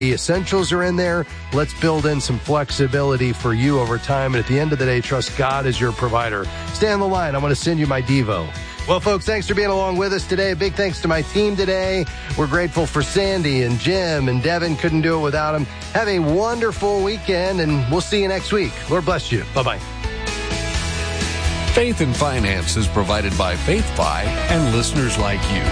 The essentials are in there. Let's build in some flexibility for you over time. And at the end of the day, trust God as your provider. Stay on the line. I'm going to send you my Devo. Well, folks, thanks for being along with us today. Big thanks to my team today. We're grateful for Sandy and Jim and Devin. Couldn't do it without them. Have a wonderful weekend, and we'll see you next week. Lord bless you. Bye-bye. Faith and Finance is provided by FaithFi and listeners like you.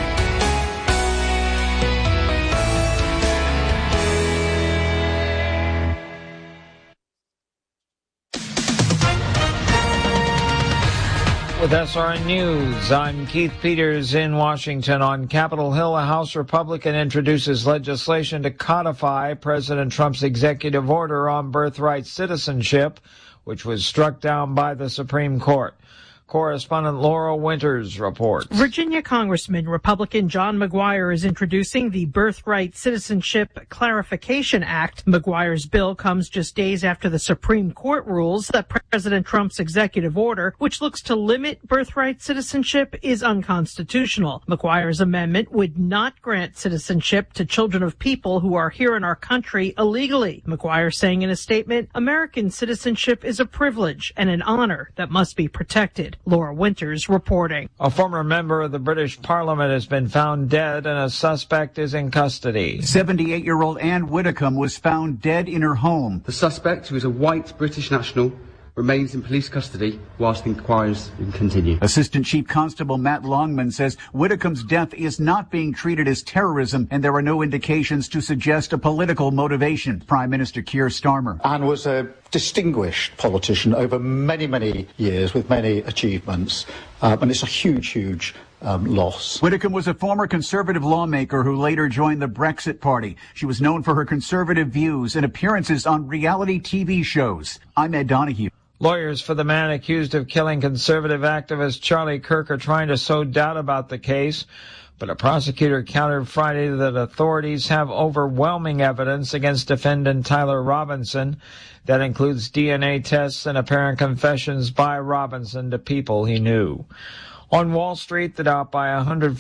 With SRN News, I'm Keith Peters in Washington. On Capitol Hill, a House Republican introduces legislation to codify President Trump's executive order on birthright citizenship, which was struck down by the Supreme Court. Correspondent Laurel Winters reports. Virginia Congressman Republican John McGuire is introducing the Birthright Citizenship Clarification Act. McGuire's bill comes just days after the Supreme Court rules that President Trump's executive order, which looks to limit birthright citizenship, is unconstitutional. McGuire's amendment would not grant citizenship to children of people who are here in our country illegally. McGuire saying in a statement, American citizenship is a privilege and an honor that must be protected. Laura Winters reporting. A former member of the British Parliament has been found dead and a suspect is in custody. 78-year-old Anne Widdecombe was found dead in her home. The suspect, who is a white British national, remains in police custody whilst inquiries continue. Assistant Chief Constable Matt Longman says Widdecombe's death is not being treated as terrorism and there are no indications to suggest a political motivation. Prime Minister Keir Starmer. Anne was a distinguished politician over many, many years with many achievements, and it's a huge loss. Widdecombe was a former Conservative lawmaker who later joined the Brexit Party. She was known for her conservative views and appearances on reality TV shows. I'm Ed Donahue. Lawyers for the man accused of killing conservative activist Charlie Kirk are trying to sow doubt about the case, but a prosecutor countered Friday that authorities have overwhelming evidence against defendant Tyler Robinson. That includes DNA tests and apparent confessions by Robinson to people he knew. On Wall Street, the Dow by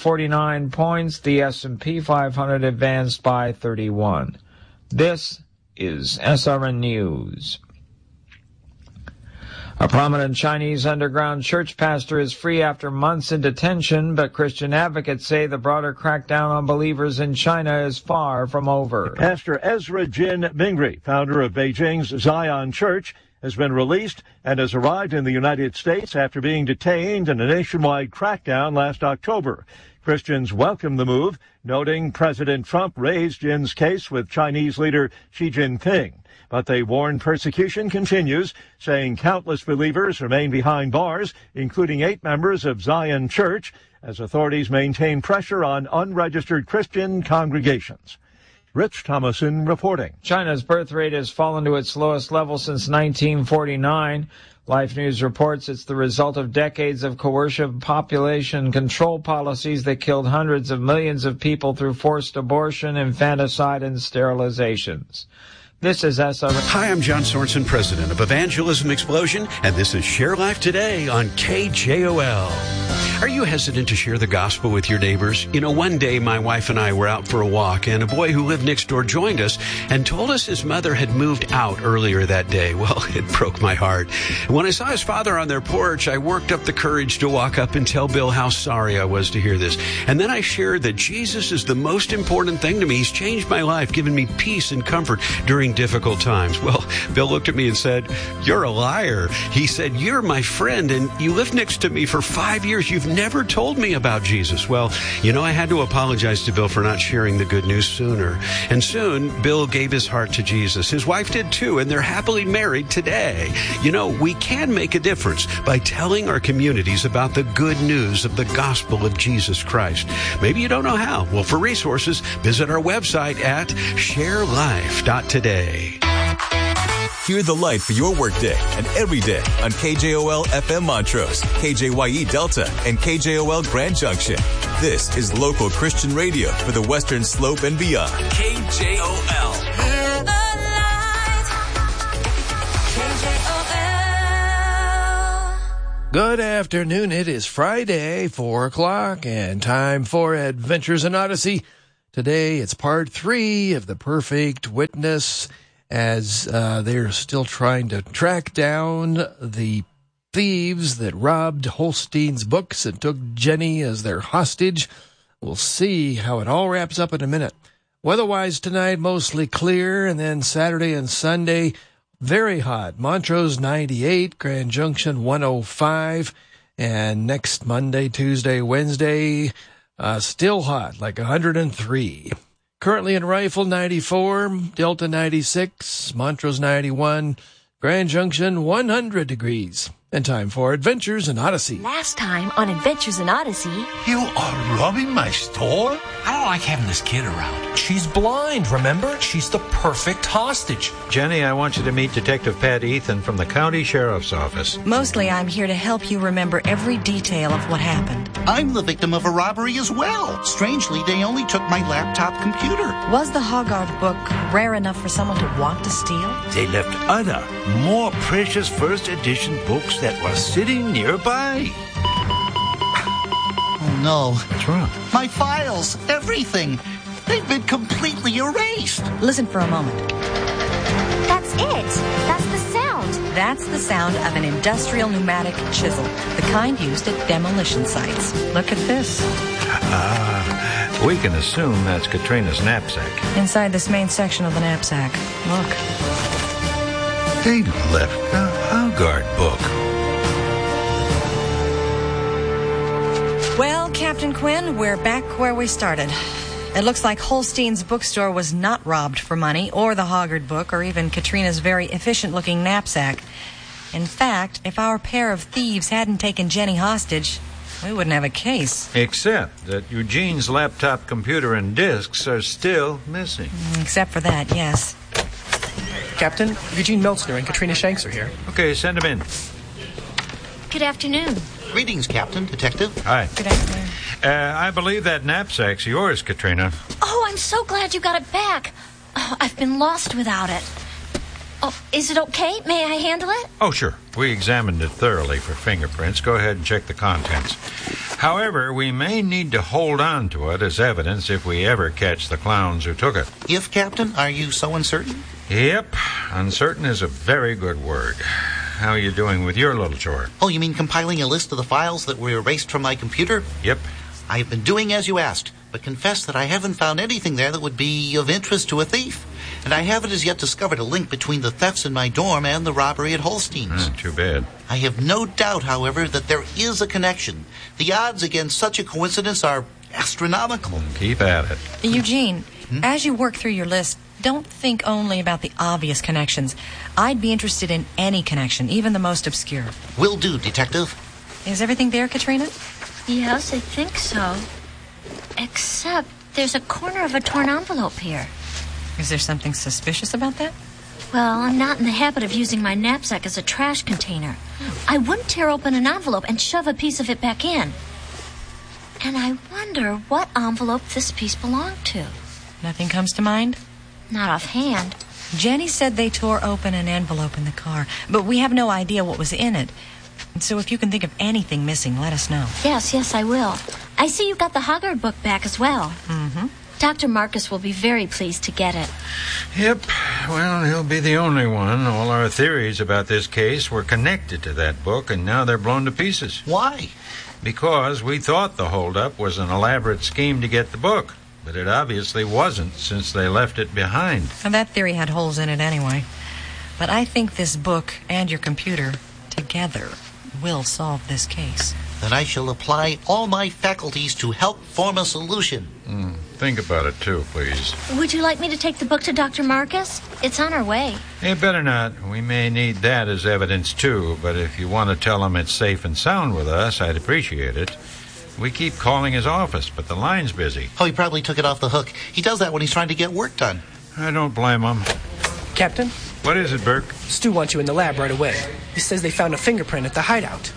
149 points, the S&P 500 advanced by 31. This is SRN News. A prominent Chinese underground church pastor is free after months in detention, but Christian advocates say the broader crackdown on believers in China is far from over. Pastor Ezra Jin Mingri, founder of Beijing's Zion Church, has been released and has arrived in the United States after being detained in a nationwide crackdown last October. Christians welcomed the move, noting President Trump raised Jin's case with Chinese leader Xi Jinping. But they warn persecution continues, saying countless believers remain behind bars, including 8 members of Zion Church, as authorities maintain pressure on unregistered Christian congregations. Rich Thomason reporting. China's birth rate has fallen to its lowest level since 1949. Life News reports it's the result of decades of coercive population control policies that killed hundreds of millions of people through forced abortion, infanticide, and sterilizations. This is SRN. Hi, I'm John Sorensen, president of Evangelism Explosion, and this is Share Life Today on KJOL. Are you hesitant to share the gospel with your neighbors? You know, one day my wife and I were out for a walk, and a boy who lived next door joined us and told us his mother had moved out earlier that day. Well, it broke my heart. And when I saw his father on their porch, I worked up the courage to walk up and tell Bill how sorry I was to hear this. And then I shared that Jesus is the most important thing to me. He's changed my life, given me peace and comfort during difficult times. Well, Bill looked at me and said, "You're a liar." He said, "You're my friend, and you lived next to me for 5 years. You've never told me about Jesus." Well, you know, I had to apologize to Bill for not sharing the good news sooner. And soon, Bill gave his heart to Jesus. His wife did too, and they're happily married today. You know, we can make a difference by telling our communities about the good news of the gospel of Jesus Christ. Maybe you don't know how. Well, for resources, visit our website at sharelife.today. Hear the light for your workday and every day on KJOL FM Montrose, KJYE Delta, and KJOL Grand Junction. This is local Christian radio for the Western Slope and beyond. KJOL. Hear the light. KJOL. Good afternoon. It is Friday, 4 o'clock, and time for Adventures in Odyssey. Today, it's part 3 of The Perfect Witness, as they're still trying to track down the thieves that robbed Holstein's books and took Jenny as their hostage. We'll see how it all wraps up in a minute. Weather-wise tonight, mostly clear, and then Saturday and Sunday, very hot. Montrose 98, Grand Junction 105, and next Monday, Tuesday, Wednesday, still hot, like 103. Currently in Rifle 94, Delta 96, Montrose 91, Grand Junction 100 degrees. And time for Adventures in Odyssey. Last time on Adventures in Odyssey... You are robbing my store? I don't like having this kid around. She's blind, remember? She's the perfect hostage. Jenny, I want you to meet Detective Pat Ethan from the County Sheriff's Office. Mostly I'm here to help you remember every detail of what happened. I'm the victim of a robbery as well. Strangely, they only took my laptop computer. Was the Hoggard book rare enough for someone to want to steal? They left other, more precious first edition books that were sitting nearby. Oh, no. What's wrong? My files, everything. They've been completely erased. Listen for a moment. That's it. That's the sound. That's the sound of an industrial pneumatic chisel, the kind used at demolition sites. Look at this. We can assume that's Katrina's knapsack. Inside this main section of the knapsack. Look. They left a Hoggard book. Well, Captain Quinn, we're back where we started. It looks like Holstein's bookstore was not robbed for money, or the Hoggard book, or even Katrina's very efficient-looking knapsack. In fact, if our pair of thieves hadn't taken Jenny hostage, we wouldn't have a case. Except that Eugene's laptop computer and discs are still missing. Except for that, yes. Captain, Eugene Meltzner and Katrina Shanks are here. Okay, send them in. Good afternoon. Greetings, Captain, Detective. Hi. Good afternoon. I believe that knapsack's yours, Katrina. Oh, I'm so glad you got it back. Oh, I've been lost without it. Oh, is it okay? May I handle it? Oh, sure. We examined it thoroughly for fingerprints. Go ahead and check the contents. However, we may need to hold on to it as evidence if we ever catch the clowns who took it. If, Captain? Are you so uncertain? Yep. Uncertain is a very good word. How are you doing with your little chore? Oh, you mean compiling a list of the files that were erased from my computer? Yep. I've been doing as you asked, but confess that I haven't found anything there that would be of interest to a thief. And I haven't as yet discovered a link between the thefts in my dorm and the robbery at Holstein's. Too bad. I have no doubt, however, that there is a connection. The odds against such a coincidence are astronomical. Keep at it. Eugene, as you work through your list, don't think only about the obvious connections. I'd be interested in any connection, even the most obscure. Will do, Detective. Is everything there, Katrina? Yes, I think so. Except there's a corner of a torn envelope here. Is there something suspicious about that? Well, I'm not in the habit of using my knapsack as a trash container. I wouldn't tear open an envelope and shove a piece of it back in. And I wonder what envelope this piece belonged to. Nothing comes to mind? Not offhand. Jenny said they tore open an envelope in the car, but we have no idea what was in it. So if you can think of anything missing, let us know. Yes, I will. I see you got the Hoggard book back as well. Mm-hmm. Dr. Marcus will be very pleased to get it. Yep. Well, he'll be the only one. All our theories about this case were connected to that book, and now they're blown to pieces. Why? Because we thought the holdup was an elaborate scheme to get the book. But it obviously wasn't, since they left it behind. And that theory had holes in it anyway. But I think this book and your computer, together, will solve this case. Then I shall apply all my faculties to help form a solution. Think about it, too, please. Would you like me to take the book to Dr. Marcus? It's on our way. Hey, better not. We may need that as evidence, too. But if you want to tell him it's safe and sound with us, I'd appreciate it. We keep calling his office, but the line's busy. Oh, he probably took it off the hook. He does that when he's trying to get work done. I don't blame him. Captain? What is it, Burke? Stu wants you in the lab right away. He says they found a fingerprint at the hideout.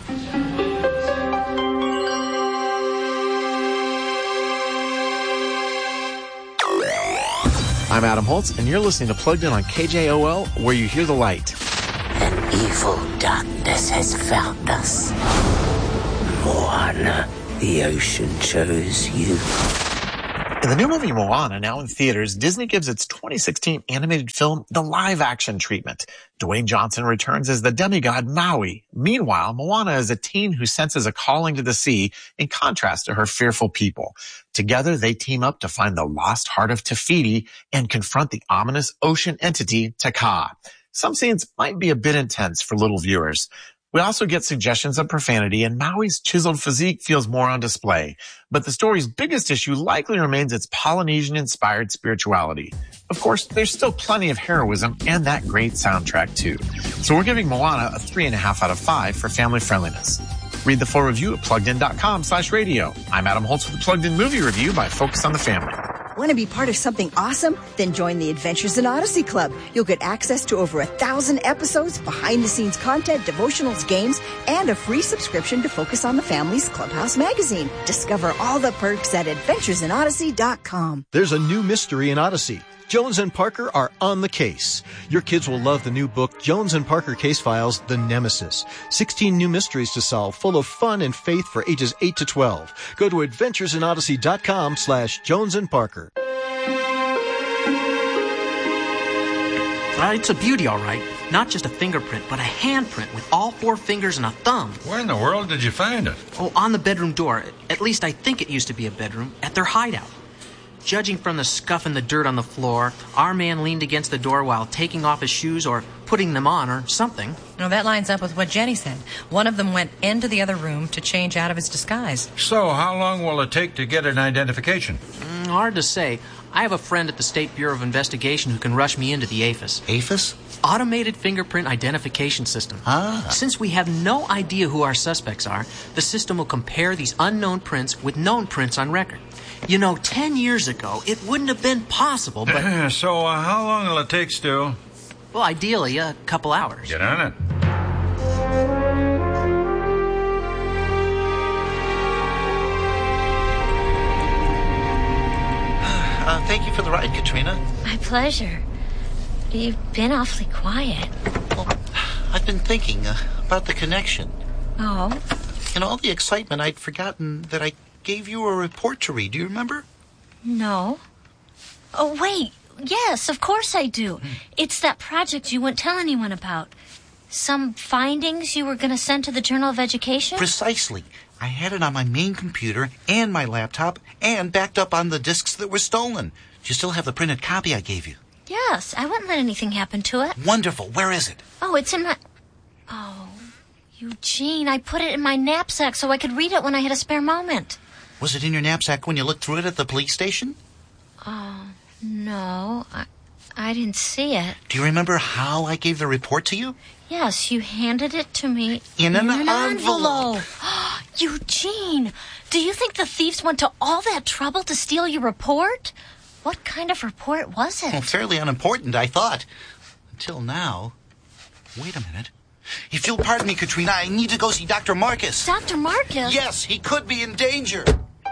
I'm Adam Holtz, and you're listening to Plugged In on KJOL, where you hear the light. An evil darkness has found us. Moana, the ocean chose you. In the new movie Moana, now in theaters, Disney gives its 2016 animated film the live-action treatment. Dwayne Johnson returns as the demigod Maui. Meanwhile, Moana is a teen who senses a calling to the sea in contrast to her fearful people. Together, they team up to find the lost heart of Te Fiti and confront the ominous ocean entity Te Kā. Some scenes might be a bit intense for little viewers. We also get suggestions of profanity, and Maui's chiseled physique feels more on display. But the story's biggest issue likely remains its Polynesian-inspired spirituality. Of course, there's still plenty of heroism and that great soundtrack, too. So we're giving Moana a 3.5 out of 5 for family friendliness. Read the full review at PluggedIn.com/radio. I'm Adam Holtz with the Plugged In Movie Review by Focus on the Family. Want to be part of something awesome? Then join the Adventures in Odyssey Club. You'll get access to over 1,000 episodes, behind-the-scenes content, devotionals, games, and a free subscription to Focus on the Family's Clubhouse magazine. Discover all the perks at adventuresinodyssey.com. There's a new mystery in Odyssey. Jones and Parker are on the case. Your kids will love the new book, Jones and Parker Case Files, The Nemesis. 16 new mysteries to solve, full of fun and faith for ages 8 to 12. Go to adventuresinodyssey.com/Jones and Parker. It's a beauty, all right. Not just a fingerprint, but a handprint with all 4 fingers and a thumb. Where in the world did you find it? Oh, on the bedroom door. At least I think it used to be a bedroom, at their hideout. Judging from the scuff and the dirt on the floor, our man leaned against the door while taking off his shoes or putting them on or something. Well, that lines up with what Jenny said. One of them went into the other room to change out of his disguise. So, how long will it take to get an identification? Hard to say. I have a friend at the State Bureau of Investigation who can rush me into the AFIS. AFIS? Automated Fingerprint Identification System. Since we have no idea who our suspects are, the system will compare these unknown prints with known prints on record. You know, 10 years ago, it wouldn't have been possible, but... So, how long will it take, Stu? Well, ideally, a couple hours. Get on it. Thank you for the ride, Katrina. My pleasure. You've been awfully quiet. Well, I've been thinking about the connection. Oh? In all the excitement, I'd forgotten that I gave you a report to read. Do you remember? No. Oh, wait. Yes, of course I do. It's that project you wouldn't tell anyone about. Some findings you were going to send to the Journal of Education? Precisely. I had it on my main computer and my laptop and backed up on the disks that were stolen. Do you still have the printed copy I gave you? Yes, I wouldn't let anything happen to it. Wonderful. Where is it? Oh, it's in my... Oh, Eugene, I put it in my knapsack so I could read it when I had a spare moment. Was it in your knapsack when you looked through it at the police station? Oh, no. I didn't see it. Do you remember how I gave the report to you? Yes, you handed it to me in an envelope. Eugene, do you think the thieves went to all that trouble to steal your report? What kind of report was it? Well, fairly unimportant, I thought. Until now. Wait a minute. If you'll pardon me, Katrina, I need to go see Dr. Marcus. Dr. Marcus? Yes, he could be in danger.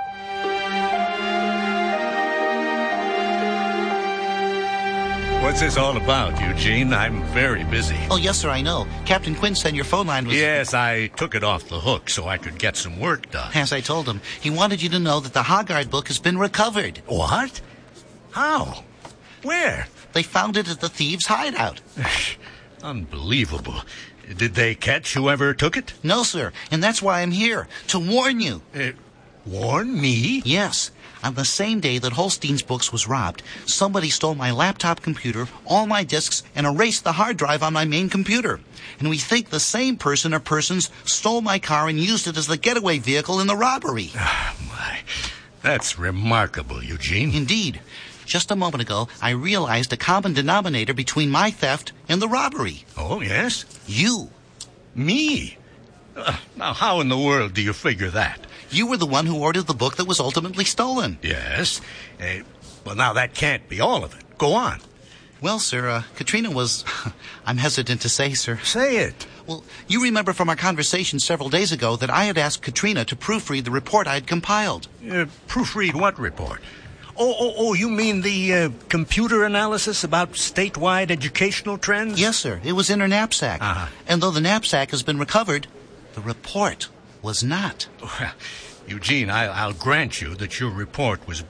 What's this all about, Eugene? I'm very busy. Oh, yes, sir, I know. Captain Quinn said your phone line was... Yes, I took it off the hook so I could get some work done. As I told him, he wanted you to know that the Hoggard book has been recovered. What? How? Where? They found it at the thieves' hideout. Unbelievable. Did they catch whoever took it? No, sir, and that's why I'm here, to warn you. Warn me? Yes. On the same day that Holstein's Books was robbed, somebody stole my laptop computer, all my disks, and erased the hard drive on my main computer. And we think the same person or persons stole my car and used it as the getaway vehicle in the robbery. My, that's remarkable, Eugene. Indeed. Just a moment ago, I realized a common denominator between my theft and the robbery. Oh, yes? You. Me? Now, how in the world do you figure that? You were the one who ordered the book that was ultimately stolen. Yes. Well, now that can't be all of it. Go on. Well, sir, Katrina was... I'm hesitant to say, sir. Say it. Well, you remember from our conversation several days ago that I had asked Katrina to proofread the report I had compiled. Proofread what report? Oh, you mean the computer analysis about statewide educational trends? Yes, sir. It was in her knapsack. And though the knapsack has been recovered, the report was not. Well, Eugene, I'll grant you that your report was brilliant.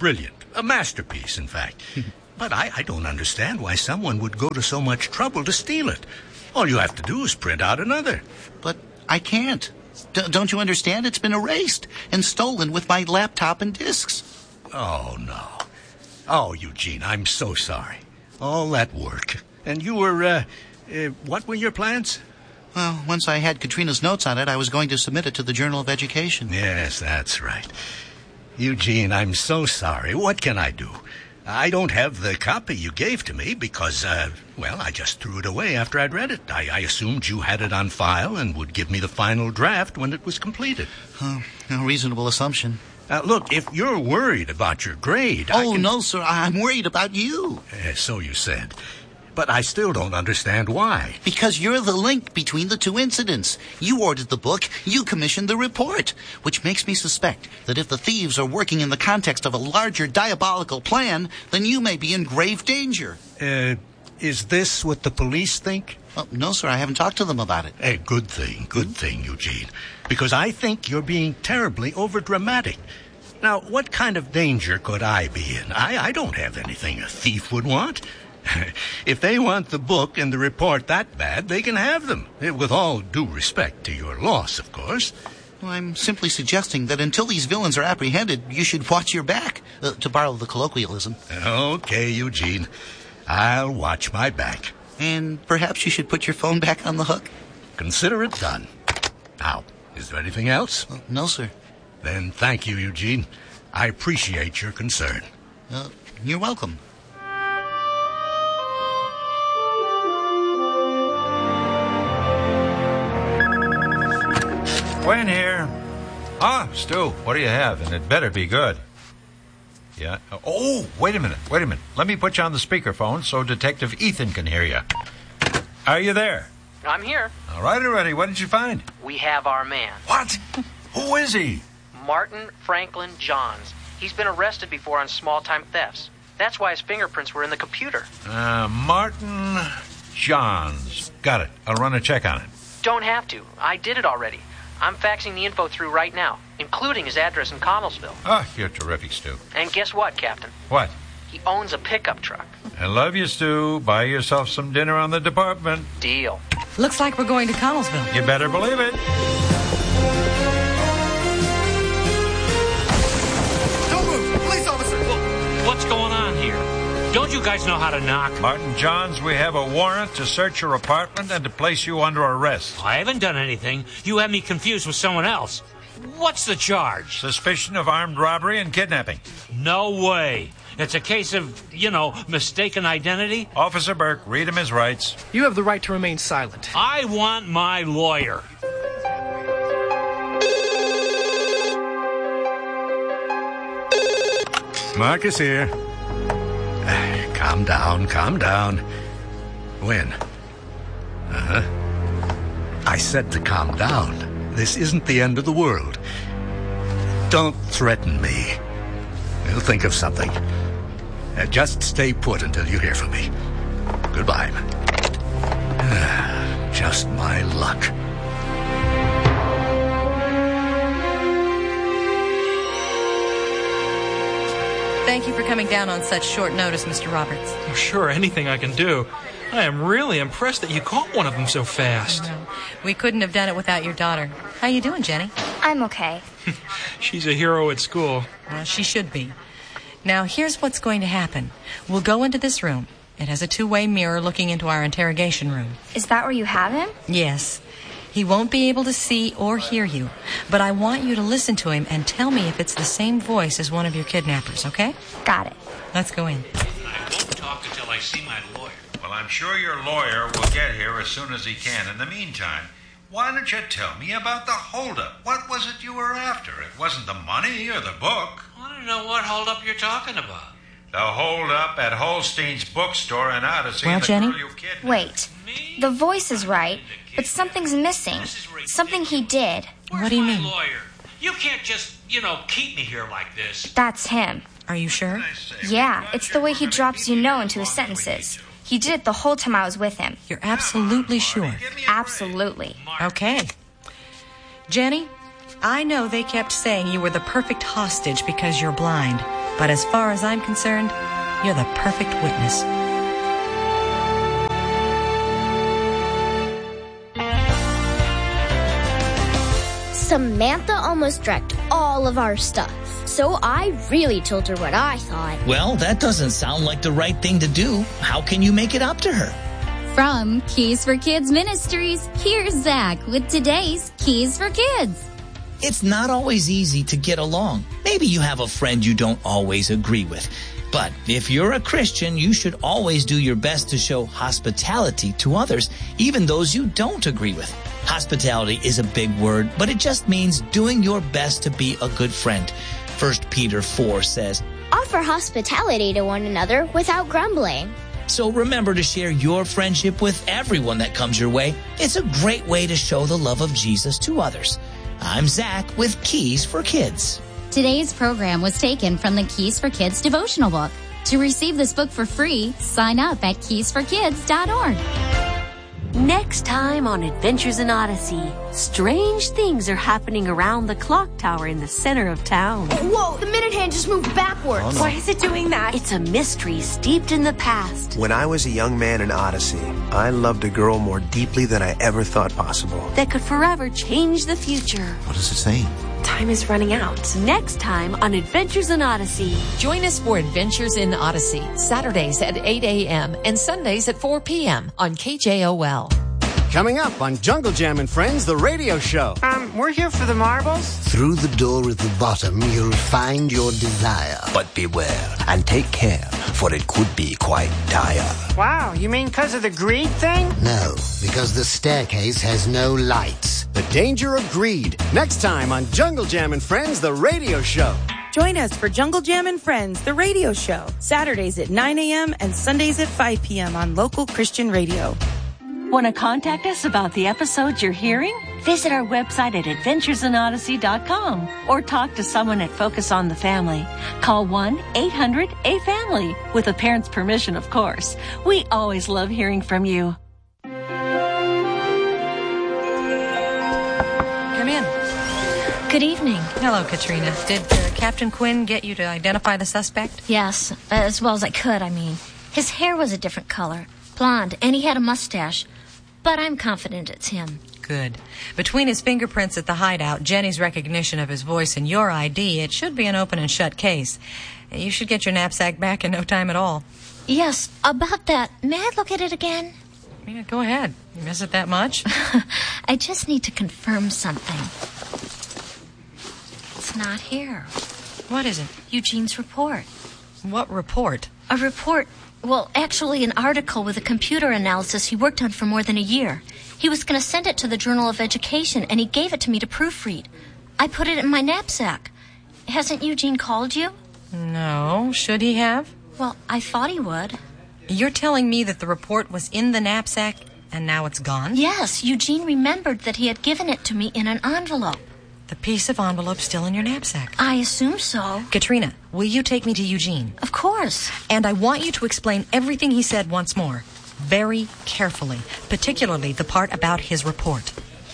A masterpiece, in fact. But I don't understand why someone would go to so much trouble to steal it. All you have to do is print out another. But I can't. Don't you understand? It's been erased and stolen with my laptop and discs. Oh, no. Oh, Eugene, I'm so sorry. All that work. And you were, what were your plans? Well, once I had Katrina's notes on it, I was going to submit it to the Journal of Education. Yes, that's right. Eugene, I'm so sorry. What can I do? I don't have the copy you gave to me because, I just threw it away after I'd read it. I assumed you had it on file and would give me the final draft when it was completed. A reasonable assumption. Look, if you're worried about your grade... No, sir. I'm worried about you. So you said. But I still don't understand why. Because you're the link between the two incidents. You ordered the book, you commissioned the report, which makes me suspect that if the thieves are working in the context of a larger diabolical plan, then you may be in grave danger. Is this what the police think? No, sir, I haven't talked to them about it. Good thing, Eugene. Because I think you're being terribly overdramatic. Now, what kind of danger could I be in? I don't have anything a thief would want. If they want the book and the report that bad, they can have them. With all due respect to your loss, of course. Well, I'm simply suggesting that until these villains are apprehended, you should watch your back, to borrow the colloquialism. Okay, Eugene. I'll watch my back. And perhaps you should put your phone back on the hook? Consider it done. Now, is there anything else? No, sir. Then thank you, Eugene. I appreciate your concern. You're welcome. Gwen here. Stu, what do you have? And it better be good. Yeah. Oh, wait a minute. Let me put you on the speakerphone so Detective Ethan can hear you. Are you there? I'm here. All right already. What did you find? We have our man. What? Who is he? Martin Franklin Johns. He's been arrested before on small-time thefts. That's why his fingerprints were in the computer. Martin Johns. Got it. I'll run a check on it. Don't have to. I did it already. I'm faxing the info through right now, including his address in Connellsville. Oh, you're terrific, Stu. And guess what, Captain? What? He owns a pickup truck. I love you, Stu. Buy yourself some dinner on the department. Deal. Looks like we're going to Connellsville. You better believe it. Don't move! Police officer! What's going on here? Don't you guys know how to knock? Martin Johns, we have a warrant to search your apartment and to place you under arrest. I haven't done anything. You have me confused with someone else. What's the charge? Suspicion of armed robbery and kidnapping. No way. It's a case of, mistaken identity. Officer Burke, read him his rights. You have the right to remain silent. I want my lawyer. Marcus here. Calm down. When? I said to calm down. This isn't the end of the world. Don't threaten me. We'll think of something. Just stay put until you hear from me. Goodbye. Just my luck. Thank you for coming down on such short notice, Mr. Roberts. Oh, sure, anything I can do. I am really impressed that you caught one of them so fast. We couldn't have done it without your daughter. How you doing, Jenny? I'm okay. She's a hero at school. Well, she should be. Now, here's what's going to happen. We'll go into this room. It has a two-way mirror looking into our interrogation room. Is that where you have him? Yes. He won't be able to see or hear you, but I want you to listen to him and tell me if it's the same voice as one of your kidnappers, okay? Got it. Let's go in. I won't talk until I see my lawyer. Well, I'm sure your lawyer will get here as soon as he can. In the meantime, why don't you tell me about the holdup? What was it you were after? It wasn't the money or the book. I don't know what holdup you're talking about. The holdup at Holstein's bookstore in Odyssey. Well, Jenny? Wait. The voice is right, but something's missing. Something he did. What do you mean? Lawyer? You can't just, keep me here like this. That's him. Are you sure? Yeah, it's the way he drops into his sentences. He did it the whole time I was with him. You're absolutely sure? Absolutely. Okay. Jenny, I know they kept saying you were the perfect hostage because you're blind. But as far as I'm concerned, you're the perfect witness. Samantha almost wrecked all of our stuff. So I really told her what I thought. Well, that doesn't sound like the right thing to do. How can you make it up to her? From Keys for Kids Ministries, here's Zach with today's Keys for Kids. It's not always easy to get along. Maybe you have a friend you don't always agree with. But if you're a Christian, you should always do your best to show hospitality to others, even those you don't agree with. Hospitality is a big word, but it just means doing your best to be a good friend. 1 Peter 4 says, Offer hospitality to one another without grumbling. So remember to share your friendship with everyone that comes your way. It's a great way to show the love of Jesus to others. I'm Zach with Keys for Kids. Today's program was taken from the Keys for Kids devotional book. To receive this book for free, sign up at keysforkids.org. Next time on Adventures in Odyssey, strange things are happening around the clock tower in the center of town. Whoa, the minute hand just moved backwards. Oh, no. Why is it doing that? It's a mystery steeped in the past. When I was a young man in Odyssey, I loved a girl more deeply than I ever thought possible. That could forever change the future. What does it say? Time is running out. Next time on Adventures in Odyssey. Join us for Adventures in Odyssey, Saturdays at 8 a.m. and Sundays at 4 p.m. on KJOL. Coming up on Jungle Jam and Friends, the radio show. We're here for the marbles. Through the door at the bottom, you'll find your desire. But beware and take care, for it could be quite dire. Wow, you mean because of the greed thing? No, because the staircase has no lights. The danger of greed. Next time on Jungle Jam and Friends, the radio show. Join us for Jungle Jam and Friends, the radio show. Saturdays at 9 a.m. and Sundays at 5 p.m. on local Christian radio. Want to contact us about the episodes you're hearing? Visit our website at adventuresinodyssey.com or talk to someone at Focus on the Family. Call 1-800-A-FAMILY with a parent's permission, of course. We always love hearing from you. Come in. Good evening. Hello, Katrina. Did Captain Quinn get you to identify the suspect? Yes, as well as I could, I mean. His hair was a different color, blonde, and he had a mustache. But I'm confident it's him. Good. Between his fingerprints at the hideout, Jenny's recognition of his voice, and your ID, it should be an open and shut case. You should get your knapsack back in no time at all. Yes, about that, may I look at it again? Yeah, go ahead. You miss it that much? I just need to confirm something. It's not here. What is it? Eugene's report. What report? A report. Well, actually, an article with a computer analysis he worked on for more than a year. He was going to send it to the Journal of Education, and he gave it to me to proofread. I put it in my knapsack. Hasn't Eugene called you? No. Should he have? Well, I thought he would. You're telling me that the report was in the knapsack, and now it's gone? Yes, Eugene remembered that he had given it to me in an envelope. The piece of envelope still in your knapsack? I assume so. Katrina, will you take me to Eugene? Of course. And I want you to explain everything he said once more. Very carefully. Particularly the part about his report.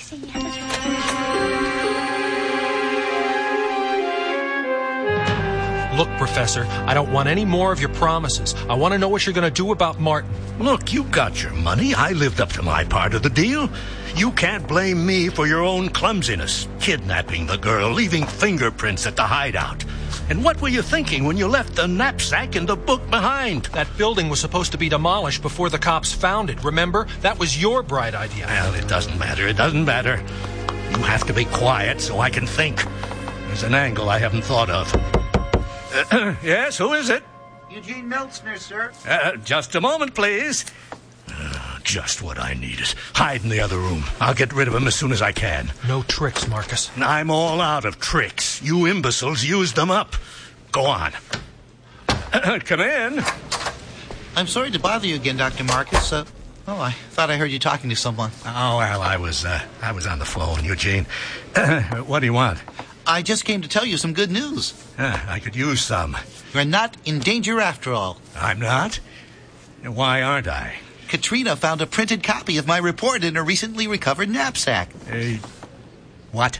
Look, Professor, I don't want any more of your promises. I want to know what you're going to do about Martin. Look, you got your money. I lived up to my part of the deal. You can't blame me for your own clumsiness. Kidnapping the girl, leaving fingerprints at the hideout. And what were you thinking when you left the knapsack and the book behind? That building was supposed to be demolished before the cops found it. Remember? That was your bright idea. Well, it doesn't matter. It doesn't matter. You have to be quiet so I can think. There's an angle I haven't thought of. Yes, who is it? Eugene Meltzner, sir. Just a moment, please. Just what I needed. Hide in the other room. I'll get rid of him as soon as I can. No tricks, Marcus. I'm all out of tricks. You imbeciles used them up. Go on. Come in. I'm sorry to bother you again, Dr. Marcus. I thought I heard you talking to someone. Oh, well, I was on the phone, Eugene. What do you want? I just came to tell you some good news. I could use some. You're not in danger after all. I'm not? Why aren't I? Katrina found a printed copy of my report in a recently recovered knapsack. What?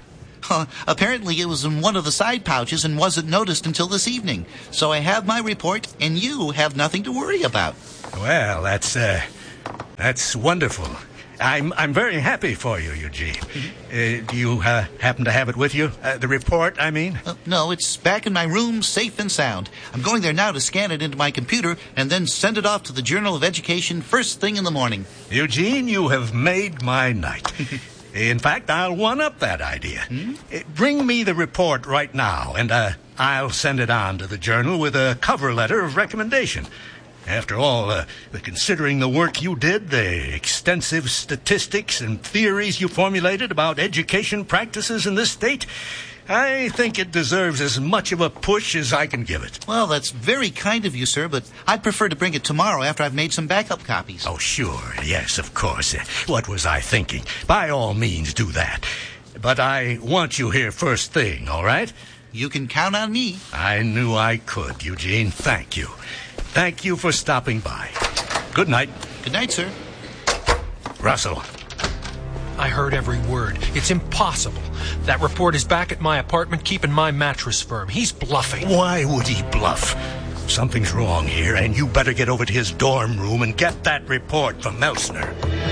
Apparently it was in one of the side pouches and wasn't noticed until this evening. So I have my report, and you have nothing to worry about. Well, that's wonderful. I'm very happy for you, Eugene. Do you happen to have it with you? The report, I mean? No, it's back in my room, safe and sound. I'm going there now to scan it into my computer and then send it off to the Journal of Education first thing in the morning. Eugene, you have made my night. In fact, I'll one-up that idea. Bring me the report right now, and I'll send it on to the Journal with a cover letter of recommendation. After all, considering the work you did, the extensive statistics and theories you formulated about education practices in this state, I think it deserves as much of a push as I can give it. Well, that's very kind of you, sir, but I'd prefer to bring it tomorrow after I've made some backup copies. Oh, sure. Yes, of course. What was I thinking? By all means, do that. But I want you here first thing, all right? You can count on me. I knew I could, Eugene. Thank you. Thank you for stopping by. Good night. Good night, sir. Russell. I heard every word. It's impossible. That report is back at my apartment keeping my mattress firm. He's bluffing. Why would he bluff? Something's wrong here, and you better get over to his dorm room and get that report from Meltzner.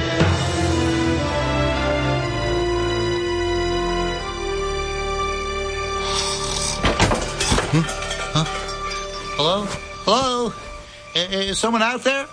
Hello? Hello? Is someone out there?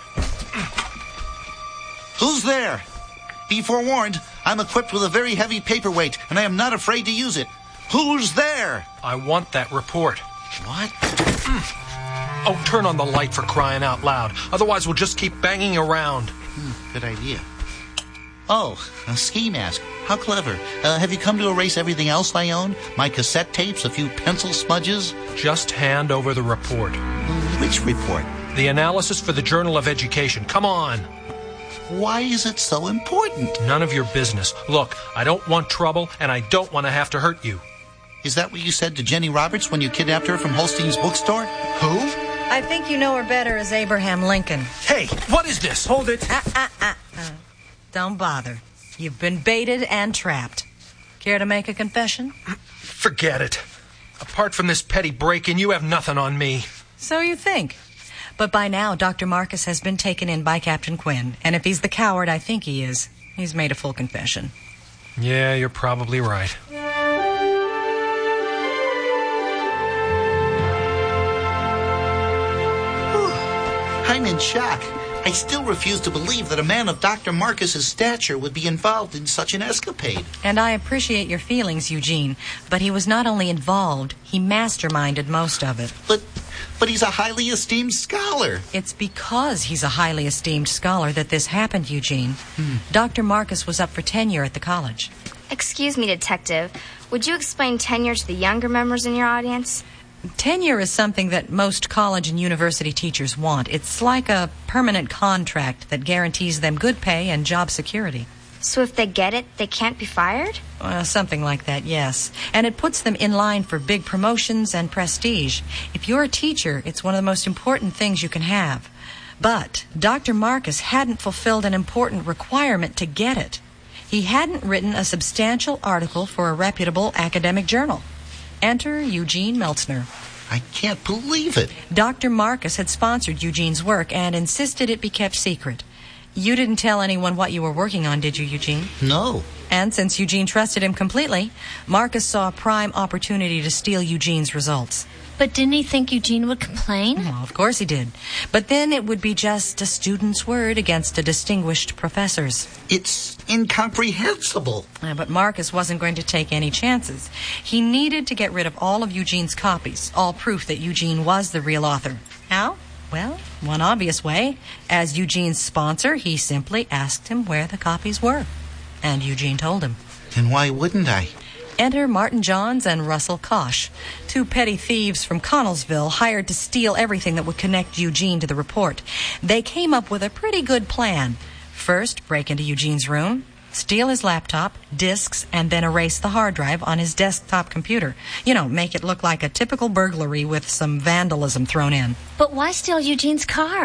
Who's there? Be forewarned, I'm equipped with a very heavy paperweight, and I am not afraid to use it. Who's there? I want that report. What? Oh, turn on the light for crying out loud. Otherwise, we'll just keep banging around. Good idea. Oh, a ski mask. How clever. Have you come to erase everything else I own? My cassette tapes, a few pencil smudges? Just hand over the report. Which report? The analysis for the Journal of Education. Come on. Why is it so important? None of your business. Look, I don't want trouble, and I don't want to have to hurt you. Is that what you said to Jenny Roberts when you kidnapped her from Holstein's bookstore? Who? I think you know her better as Abraham Lincoln. Hey, what is this? Hold it. Don't bother. You've been baited and trapped. Care to make a confession? Forget it. Apart from this petty break-in, you have nothing on me. So you think. But by now, Dr. Marcus has been taken in by Captain Quinn, and if he's the coward I think he is, he's made a full confession. Yeah, you're probably right. I'm in shock. I still refuse to believe that a man of Dr. Marcus's stature would be involved in such an escapade. And I appreciate your feelings, Eugene, but he was not only involved, he masterminded most of it. But he's a highly esteemed scholar. It's because he's a highly esteemed scholar that this happened, Eugene. Dr. Marcus was up for tenure at the college. Excuse me, Detective. Would you explain tenure to the younger members in your audience? Tenure is something that most college and university teachers want. It's like a permanent contract that guarantees them good pay and job security. So if they get it, they can't be fired? Something like that, yes. And it puts them in line for big promotions and prestige. If you're a teacher, it's one of the most important things you can have. But Dr. Marcus hadn't fulfilled an important requirement to get it. He hadn't written a substantial article for a reputable academic journal. Enter Eugene Meltzner. I can't believe it. Dr. Marcus had sponsored Eugene's work and insisted it be kept secret. You didn't tell anyone what you were working on, did you, Eugene? No. And since Eugene trusted him completely, Marcus saw a prime opportunity to steal Eugene's results. But didn't he think Eugene would complain? Well, of course he did. But then it would be just a student's word against a distinguished professor's. It's incomprehensible. But Marcus wasn't going to take any chances. He needed to get rid of all of Eugene's copies, all proof that Eugene was the real author. How? Well, one obvious way. As Eugene's sponsor, he simply asked him where the copies were. And Eugene told him. And why wouldn't I? Enter Martin Johns and Russell Kosh, two petty thieves from Connellsville hired to steal everything that would connect Eugene to the report. They came up with a pretty good plan. First, break into Eugene's room, steal his laptop, disks, and then erase the hard drive on his desktop computer. You know, make it look like a typical burglary with some vandalism thrown in. But why steal Eugene's car?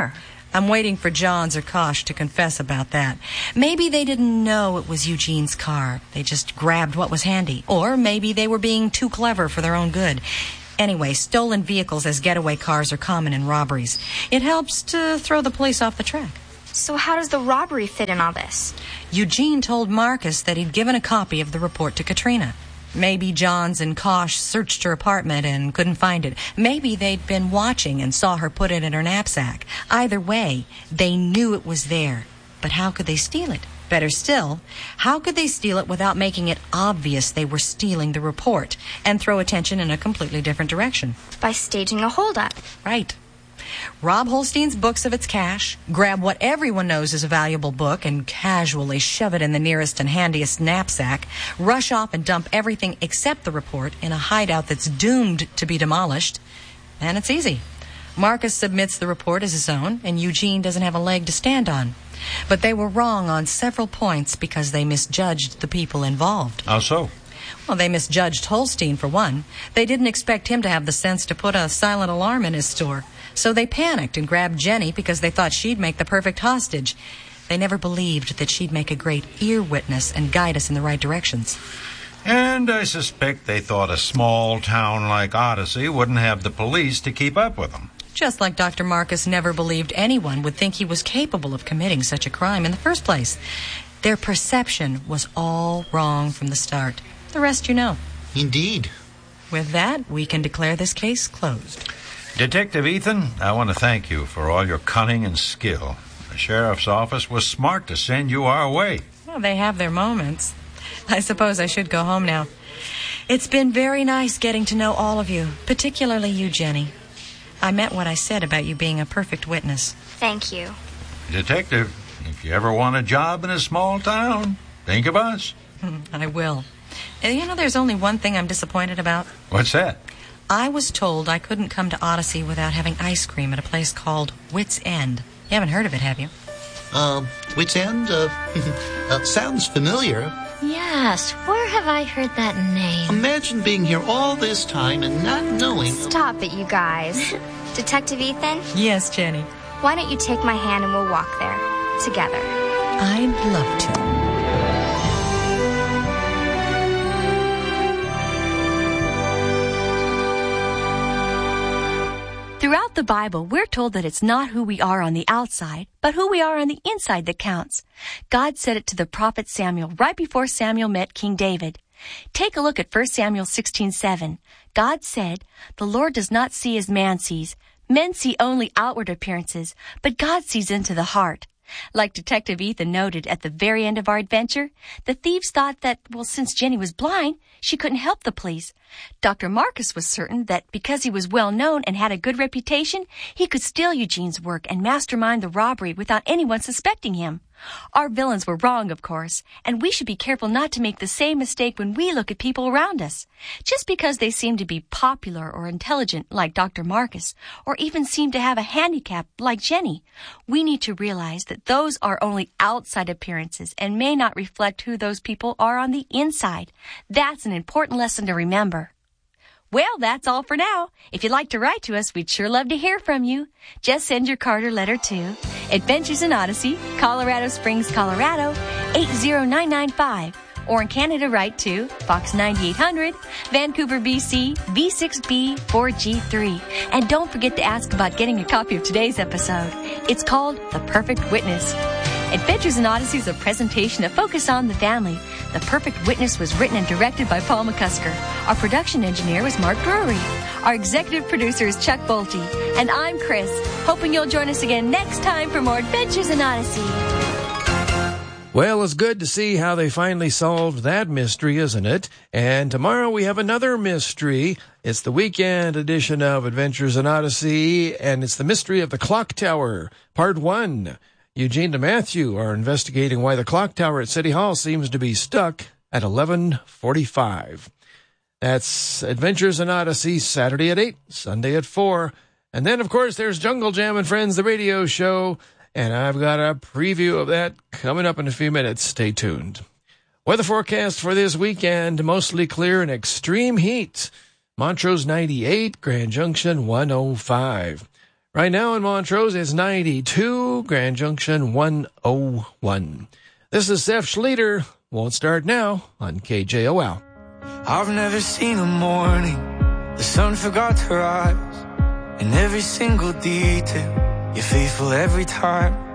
I'm waiting for Johns or Kosh to confess about that. Maybe they didn't know it was Eugene's car. They just grabbed what was handy. Or maybe they were being too clever for their own good. Anyway, stolen vehicles as getaway cars are common in robberies. It helps to throw the police off the track. So how does the robbery fit in all this? Eugene told Marcus that he'd given a copy of the report to Katrina. Maybe Johns and Kosh searched her apartment and couldn't find it. Maybe they'd been watching and saw her put it in her knapsack. Either way, they knew it was there. But how could they steal it? Better still, how could they steal it without making it obvious they were stealing the report and throw attention in a completely different direction? By staging a holdup. Right. Rob Holstein's books of its cash, grab what everyone knows is a valuable book and casually shove it in the nearest and handiest knapsack, rush off and dump everything except the report in a hideout that's doomed to be demolished. And it's easy. Marcus submits the report as his own, and Eugene doesn't have a leg to stand on. But they were wrong on several points because they misjudged the people involved. How so? Well, they misjudged Holstein, for one. They didn't expect him to have the sense to put a silent alarm in his store. So they panicked and grabbed Jenny because they thought she'd make the perfect hostage. They never believed that she'd make a great ear witness and guide us in the right directions. And I suspect they thought a small town like Odyssey wouldn't have the police to keep up with them. Just like Dr. Marcus never believed anyone would think he was capable of committing such a crime in the first place. Their perception was all wrong from the start. The rest you know. Indeed. With that, we can declare this case closed. Detective Ethan, I want to thank you for all your cunning and skill. The sheriff's office was smart to send you our way. Well, they have their moments. I suppose I should go home now. It's been very nice getting to know all of you, particularly you, Jenny. I meant what I said about you being a perfect witness. Thank you. Detective, if you ever want a job in a small town, think of us. I will. And there's only one thing I'm disappointed about. What's that? I was told I couldn't come to Odyssey without having ice cream at a place called Wits End. You haven't heard of it, have you? Wits End? Sounds familiar. Yes, where have I heard that name? Imagine being here all this time and not knowing... Stop it, you guys. Detective Ethan? Yes, Jenny? Why don't you take my hand and we'll walk there, together? I'd love to. Throughout the Bible, we're told that it's not who we are on the outside, but who we are on the inside that counts. God said it to the prophet Samuel right before Samuel met King David. Take a look at 1 Samuel 16:7. God said, "The Lord does not see as man sees. Men see only outward appearances, but God sees into the heart." Like Detective Ethan noted at the very end of our adventure, the thieves thought that, since Jenny was blind, she couldn't help the police. Dr. Marcus was certain that because he was well known and had a good reputation, he could steal Eugene's work and mastermind the robbery without anyone suspecting him. Our villains were wrong, of course, and we should be careful not to make the same mistake when we look at people around us. Just because they seem to be popular or intelligent like Dr. Marcus, or even seem to have a handicap like Jenny, we need to realize that those are only outside appearances and may not reflect who those people are on the inside. That's an important lesson to remember. Well, that's all for now. If you'd like to write to us, we'd sure love to hear from you. Just send your card or letter to Adventures in Odyssey, Colorado Springs, Colorado, 80995. Or in Canada, write to Box 9800, Vancouver, BC, V6B 4G3. And don't forget to ask about getting a copy of today's episode. It's called The Perfect Witness. Adventures in Odyssey is a presentation of Focus on the Family. The Perfect Witness was written and directed by Paul McCusker. Our production engineer was Mark Drury. Our executive producer is Chuck Bolte. And I'm Chris, hoping you'll join us again next time for more Adventures in Odyssey. Well, it's good to see how they finally solved that mystery, isn't it? And tomorrow we have another mystery. It's the weekend edition of Adventures in Odyssey, and it's the mystery of the clock tower, part 1. Eugene and Matthew are investigating why the clock tower at City Hall seems to be stuck at 11:45. That's Adventures in Odyssey, Saturday at 8, Sunday at 4. And then, of course, there's Jungle Jam and Friends, the radio show. And I've got a preview of that coming up in a few minutes. Stay tuned. Weather forecast for this weekend, mostly clear and extreme heat. Montrose 98, Grand Junction 105. Right now in Montrose, it's 92, Grand Junction 101. This is Seth Schleter. Won't Start Now on KJOL. I've never seen a morning the sun forgot to rise. In every single detail, you're faithful every time.